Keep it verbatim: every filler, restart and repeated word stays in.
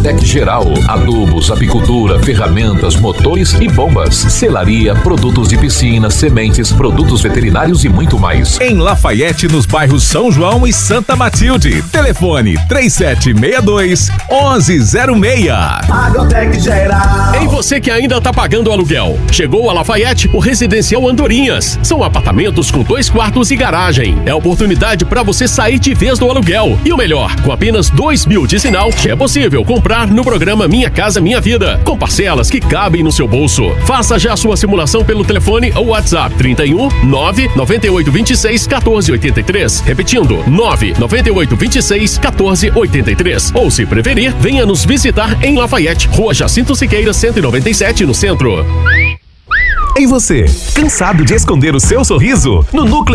Agrotec Geral, adubos, apicultura, ferramentas, motores e bombas, selaria, produtos de piscina, sementes, produtos veterinários e muito mais. Em Lafayette, nos bairros São João e Santa Matilde. Telefone três sete seis dois, um um zero seis. Agrotec Geral. Em você que ainda tá pagando o aluguel, chegou a Lafayette o Residencial Andorinhas. São apartamentos com dois quartos e garagem. É oportunidade para você sair de vez do aluguel. E o melhor, com apenas dois mil de sinal, já é possível comprar no programa Minha Casa Minha Vida, com parcelas que cabem no seu bolso. Faça já a sua simulação pelo telefone ou WhatsApp trinta e um, nove nove oito dois seis, um quatro oito três. Repetindo, nove nove oito dois seis, um quatro oito três. Ou se preferir, venha nos visitar em Lafayette, Rua Jacinto Siqueira, cento e noventa e sete, no centro. E você, cansado de esconder o seu sorriso? No Núcleo